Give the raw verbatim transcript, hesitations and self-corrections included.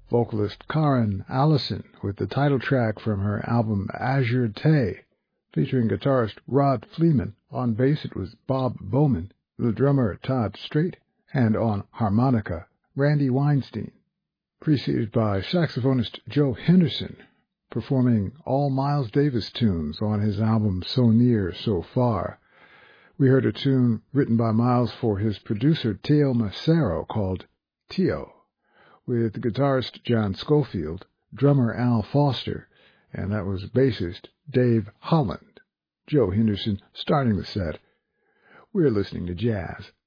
vocalist Karen Allison with the title track from her album Azure Tay, featuring guitarist Rod Fleeman. On bass it was Bob Bowman, the drummer Todd Strait, and on harmonica Randy Weinstein, preceded by saxophonist Joe Henderson, performing all Miles Davis tunes on his album So Near, So Far. We heard a tune written by Miles for his producer Teo Macero called Tio, with guitarist John Schofield, drummer Al Foster, and that was bassist Dave Holland. Joe Henderson starting the set. We're listening to jazz